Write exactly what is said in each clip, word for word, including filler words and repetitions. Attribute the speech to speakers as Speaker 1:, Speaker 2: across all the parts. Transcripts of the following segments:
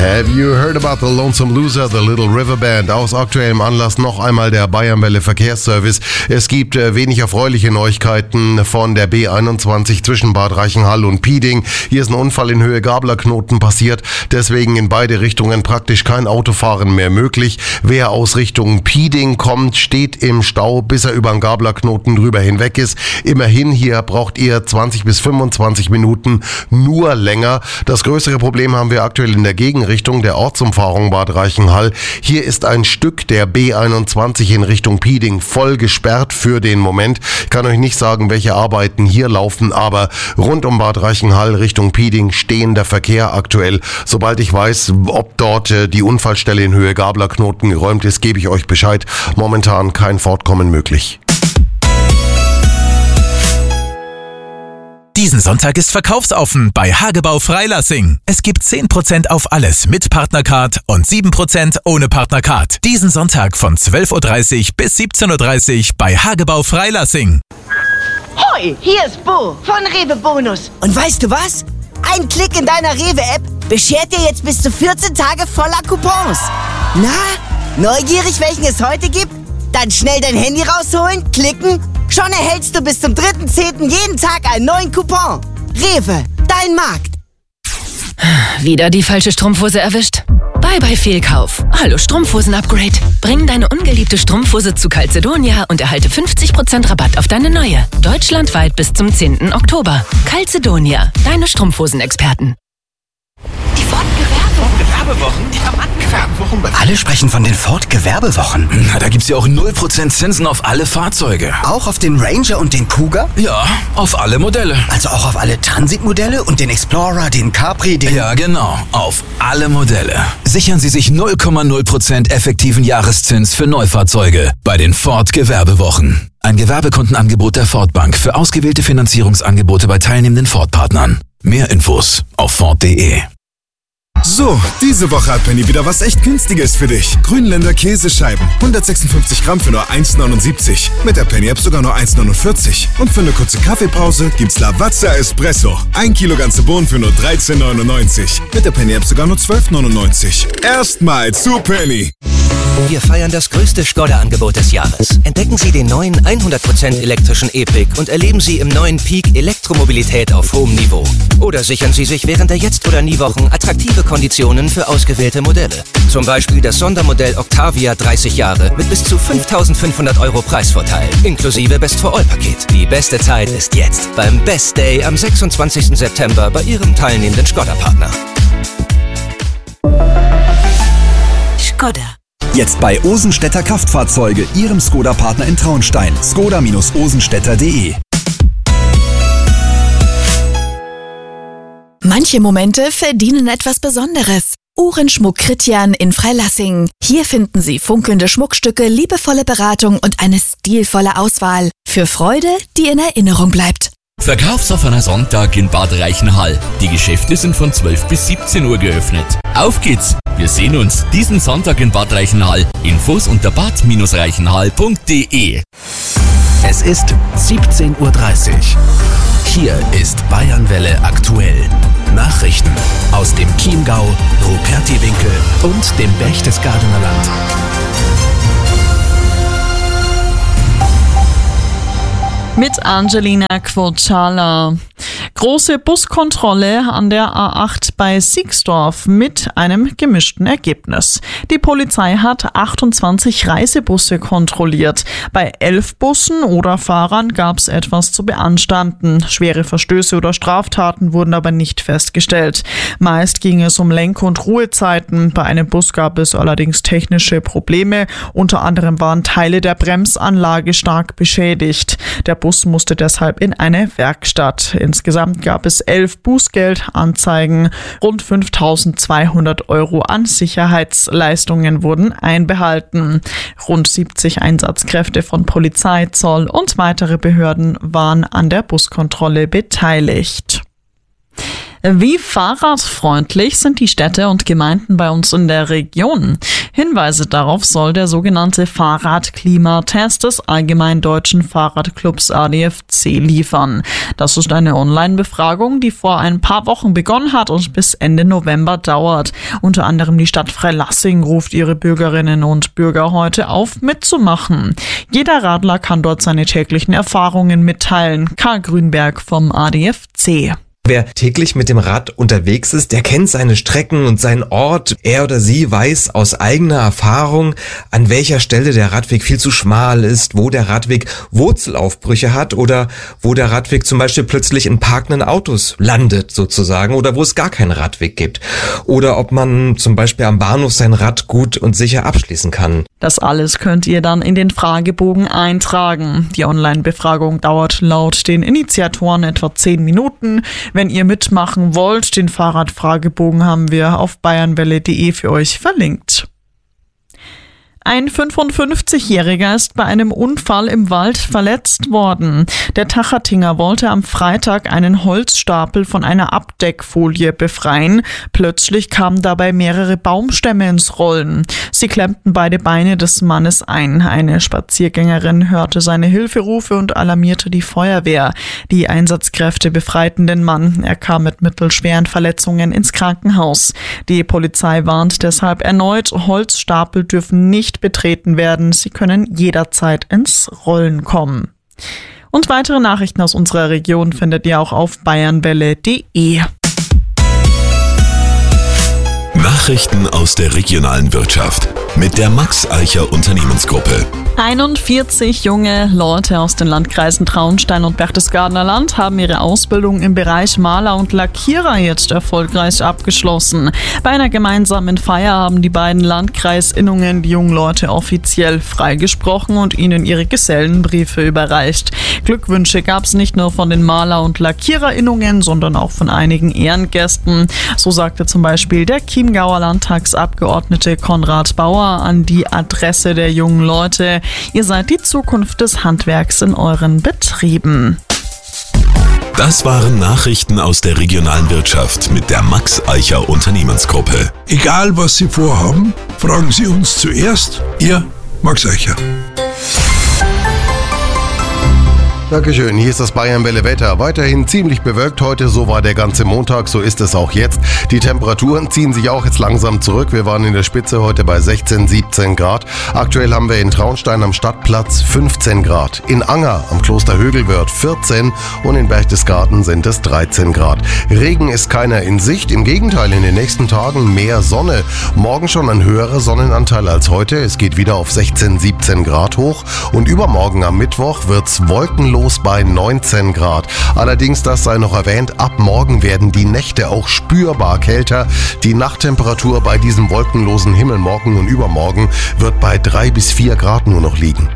Speaker 1: Have you heard about the Lonesome Loser, the Little River Band? Aus aktuellem Anlass noch einmal der Bayernwelle Verkehrsservice. Es gibt äh, wenig erfreuliche Neuigkeiten von der B einundzwanzig zwischen Bad Reichenhall und Pieding. Hier ist ein Unfall in Höhe Gablerknoten passiert, deswegen in beide Richtungen praktisch kein Autofahren mehr möglich. Wer aus Richtung Pieding kommt, steht im Stau, bis er über den Gablerknoten drüber hinweg ist. Immerhin, hier braucht ihr zwanzig bis fünfundzwanzig Minuten nur länger. Das größere Problem haben wir aktuell in der Gegenrichtung der Ortsumfahrung Bad Reichenhall. Hier ist ein Stück der B einundzwanzig in Richtung Pieding voll gesperrt für den Moment. Ich kann euch nicht sagen, welche Arbeiten hier laufen, aber rund um Bad Reichenhall Richtung Pieding stehender Verkehr aktuell. Sobald ich weiß, ob dort äh, die Unfallstelle in Höhe Gablerknoten geräumt ist, gebe ich euch Bescheid. Momentan kein Fortkommen möglich.
Speaker 2: Diesen Sonntag ist verkaufsoffen bei Hagebau Freilassing. Es gibt zehn Prozent auf alles mit Partnercard und sieben Prozent ohne Partnercard. Diesen Sonntag von zwölf Uhr dreißig bis siebzehn Uhr dreißig bei Hagebau Freilassing.
Speaker 3: Hoi, hier ist Bo von Rewe Bonus.
Speaker 4: Und weißt du was? Ein Klick in deiner Rewe-App beschert dir jetzt bis zu vierzehn Tage voller Coupons. Na, neugierig, welchen es heute gibt? Dann schnell dein Handy rausholen, klicken. Schon erhältst du bis zum dritten zehnten jeden Tag einen neuen Coupon. Rewe, dein Markt.
Speaker 5: Wieder die falsche Strumpfhose erwischt? Bye bye Fehlkauf. Hallo Strumpfhosen-Upgrade. Bring deine ungeliebte Strumpfhose zu Calzedonia und erhalte fünfzig Prozent Rabatt auf deine neue. Deutschlandweit bis zum zehnten Oktober. Calzedonia, deine Strumpfhosen-Experten.
Speaker 6: Die Ford-Gewerbewochen. Ja, Mann, Gewerbewochen. Alle sprechen von den Ford-Gewerbewochen.
Speaker 7: Na, da gibt's ja auch null Prozent Zinsen auf alle Fahrzeuge.
Speaker 6: Auch auf den Ranger und den Kuga?
Speaker 7: Ja, auf alle Modelle.
Speaker 6: Also auch auf alle Transit-Modelle und den Explorer, den Capri, den...
Speaker 7: Ja, genau. Auf alle Modelle. Sichern Sie sich null Komma null Prozent effektiven Jahreszins für Neufahrzeuge bei den Ford-Gewerbewochen. Ein Gewerbekundenangebot der Ford Bank für ausgewählte Finanzierungsangebote bei teilnehmenden Ford-Partnern. Mehr Infos auf Ford punkt de.
Speaker 8: So, diese Woche hat Penny wieder was echt Günstiges für dich. Grünländer Käsescheiben, hundertsechsundfünfzig Gramm für nur eins neunundsiebzig. Mit der Penny-App sogar nur eins neunundvierzig. Und für eine kurze Kaffeepause gibt's Lavazza Espresso. Ein Kilo ganze Bohnen für nur dreizehn neunundneunzig. Mit der Penny-App sogar nur zwölf neunundneunzig. Erstmal zu Penny.
Speaker 9: Wir feiern das größte Skoda-Angebot des Jahres. Entdecken Sie den neuen hundert Prozent elektrischen E-Pick und erleben Sie im neuen Peak Elektromobilität auf hohem Niveau. Oder sichern Sie sich während der Jetzt- oder Nie-Wochen attraktive Konditionen für ausgewählte Modelle. Zum Beispiel das Sondermodell Octavia dreißig Jahre mit bis zu fünftausendfünfhundert Euro Preisvorteil, inklusive Best-for-All-Paket. Die beste Zeit ist jetzt beim Best Day am sechsundzwanzigsten September bei Ihrem teilnehmenden Skoda-Partner.
Speaker 4: Skoda.
Speaker 10: Jetzt bei Osenstädter Kraftfahrzeuge, Ihrem Skoda-Partner in Traunstein. skoda osenstädter punkt de.
Speaker 11: Manche Momente verdienen etwas Besonderes. Uhrenschmuck Christian in Freilassing. Hier finden Sie funkelnde Schmuckstücke, liebevolle Beratung und eine stilvolle Auswahl. Für Freude, die in Erinnerung bleibt.
Speaker 12: Verkaufsoffener Sonntag in Bad Reichenhall. Die Geschäfte sind von zwölf bis siebzehn Uhr geöffnet. Auf geht's! Wir sehen uns diesen Sonntag in Bad Reichenhall. Infos unter bad reichenhall punkt de.
Speaker 13: Es ist siebzehn Uhr dreißig. Hier ist Bayernwelle aktuell. Nachrichten aus dem Chiemgau, Rupertiwinkel und dem Berchtesgadener Land.
Speaker 14: Mit Angelina Quocala. Große Buskontrolle an der A acht bei Siegsdorf mit einem gemischten Ergebnis. Die Polizei hat achtundzwanzig Reisebusse kontrolliert. Bei elf Bussen oder Fahrern gab es etwas zu beanstanden. Schwere Verstöße oder Straftaten wurden aber nicht festgestellt. Meist ging es um Lenk- und Ruhezeiten. Bei einem Bus gab es allerdings technische Probleme. Unter anderem waren Teile der Bremsanlage stark beschädigt. Der Bus musste deshalb in eine Werkstatt. Insgesamt gab es elf Bußgeldanzeigen. Rund fünftausendzweihundert Euro an Sicherheitsleistungen wurden einbehalten. Rund siebzig Einsatzkräfte von Polizei, Zoll und weitere Behörden waren an der Buskontrolle beteiligt. Wie fahrradfreundlich sind die Städte und Gemeinden bei uns in der Region? Hinweise darauf soll der sogenannte Fahrradklimatest des Allgemeinen Deutschen Fahrradclubs A D F C liefern. Das ist eine Online-Befragung, die vor ein paar Wochen begonnen hat und bis Ende November dauert. Unter anderem die Stadt Freilassing ruft ihre Bürgerinnen und Bürger heute auf, mitzumachen. Jeder Radler kann dort seine täglichen Erfahrungen mitteilen. Karl Grünberg vom A D F C.
Speaker 15: Wer täglich mit dem Rad unterwegs ist, der kennt seine Strecken und seinen Ort. Er oder sie weiß aus eigener Erfahrung, an welcher Stelle der Radweg viel zu schmal ist, wo der Radweg Wurzelaufbrüche hat oder wo der Radweg zum Beispiel plötzlich in parkenden Autos landet sozusagen oder wo es gar keinen Radweg gibt. Oder ob man zum Beispiel am Bahnhof sein Rad gut und sicher abschließen kann.
Speaker 14: Das alles könnt ihr dann in den Fragebogen eintragen. Die Online-Befragung dauert laut den Initiatoren etwa zehn Minuten. Wenn ihr mitmachen wollt, den Fahrradfragebogen haben wir auf bayernwelle punkt de für euch verlinkt. Ein fünfundfünfzigjähriger ist bei einem Unfall im Wald verletzt worden. Der Tachatinger wollte am Freitag einen Holzstapel von einer Abdeckfolie befreien. Plötzlich kamen dabei mehrere Baumstämme ins Rollen. Sie klemmten beide Beine des Mannes ein. Eine Spaziergängerin hörte seine Hilferufe und alarmierte die Feuerwehr. Die Einsatzkräfte befreiten den Mann. Er kam mit mittelschweren Verletzungen ins Krankenhaus. Die Polizei warnt deshalb erneut, Holzstapel dürfen nicht betreten werden. Sie können jederzeit ins Rollen kommen. Und weitere Nachrichten aus unserer Region findet ihr auch auf bayernwelle punkt de.
Speaker 16: Nachrichten aus der regionalen Wirtschaft mit der Max Eicher Unternehmensgruppe.
Speaker 14: einundvierzig junge Leute aus den Landkreisen Traunstein und Berchtesgadener Land haben ihre Ausbildung im Bereich Maler und Lackierer jetzt erfolgreich abgeschlossen. Bei einer gemeinsamen Feier haben die beiden Landkreisinnungen die jungen Leute offiziell freigesprochen und ihnen ihre Gesellenbriefe überreicht. Glückwünsche gab es nicht nur von den Maler- und Lackiererinnungen, sondern auch von einigen Ehrengästen. So sagte zum Beispiel der Chiemgauer Landtagsabgeordnete Konrad Bauer an die Adresse der jungen Leute: Ihr seid die Zukunft des Handwerks in euren Betrieben.
Speaker 16: Das waren Nachrichten aus der regionalen Wirtschaft mit der Max Eicher Unternehmensgruppe.
Speaker 17: Egal was Sie vorhaben, fragen Sie uns zuerst. Ihr Max Eicher.
Speaker 1: Dankeschön, hier ist das Bayernwelle Wetter. Weiterhin ziemlich bewölkt heute, so war der ganze Montag, so ist es auch jetzt. Die Temperaturen ziehen sich auch jetzt langsam zurück. Wir waren in der Spitze heute bei sechzehn, siebzehn Grad. Aktuell haben wir in Traunstein am Stadtplatz fünfzehn Grad. In Anger am Kloster Högelwörth vierzehn und in Berchtesgaden sind es dreizehn Grad. Regen ist keiner in Sicht, im Gegenteil, in den nächsten Tagen mehr Sonne. Morgen schon ein höherer Sonnenanteil als heute. Es geht wieder auf sechzehn, siebzehn Grad hoch und übermorgen am Mittwoch wird's wolkenlos bei neunzehn Grad. Allerdings, das sei noch erwähnt, ab morgen werden die Nächte auch spürbar kälter. Die Nachttemperatur bei diesem wolkenlosen Himmel morgen und übermorgen wird bei drei bis vier Grad nur noch liegen.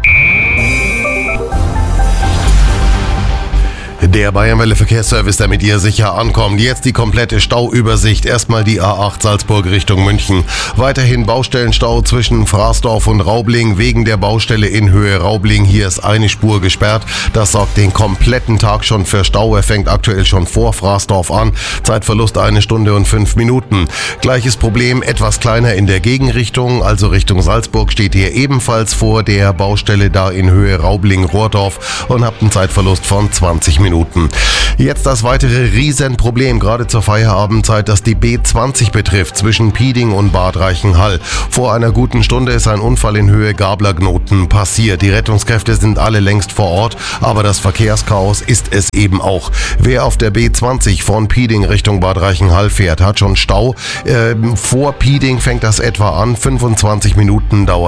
Speaker 1: Der Bayernwelle Verkehrsservice, damit ihr sicher ankommt. Jetzt die komplette Stauübersicht. Erstmal die A acht Salzburg Richtung München. Weiterhin Baustellenstau zwischen Fraßdorf und Raubling wegen der Baustelle in Höhe Raubling. Hier ist eine Spur gesperrt. Das sorgt den kompletten Tag schon für Stau. Er fängt aktuell schon vor Fraßdorf an. Zeitverlust eine Stunde und fünf Minuten. Gleiches Problem, etwas kleiner in der Gegenrichtung, also Richtung Salzburg, steht hier ebenfalls vor der Baustelle da in Höhe Raubling-Rohrdorf und habt einen Zeitverlust von zwanzig Minuten. Jetzt das weitere Riesenproblem, gerade zur Feierabendzeit, das die B zwanzig betrifft, zwischen Pieding und Bad Reichenhall. Vor einer guten Stunde ist ein Unfall in Höhe Gablerknoten passiert. Die Rettungskräfte sind alle längst vor Ort, aber das Verkehrschaos ist es eben auch. Wer auf der B zwanzig von Pieding Richtung Bad Reichenhall fährt, hat schon Stau. Äh, vor Pieding fängt das etwa an, fünfundzwanzig Minuten dauert